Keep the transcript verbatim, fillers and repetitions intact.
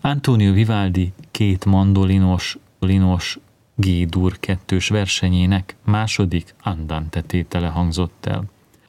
Antonio Vivaldi két mandolinos linos G-dur kettős versenyének második andante tétele hangzott el.